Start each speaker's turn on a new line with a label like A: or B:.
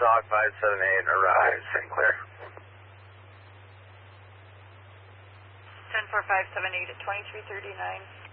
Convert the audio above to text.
A: Dog 578, arrive, St. Clair.
B: 10-4-578 at 2339.